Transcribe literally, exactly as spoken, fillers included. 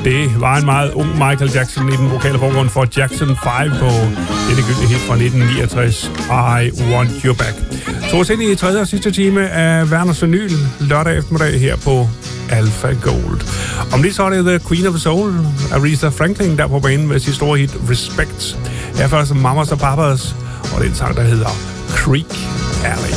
Det var en meget ung Michael Jackson i den vokale forgrund for Jackson fem på dette gyldne hit fra nitten niogtres, I Want You Back. Så os ind i tredje og sidste time af Werners Vinyl lørdag eftermiddag her på Alpha Gold. Om lidt så er det The Queen of Soul, Aretha Franklin, der på banen med sit store hit Respect. Her først Mamas og Papas, og det er en sang, der hedder Creek Alley.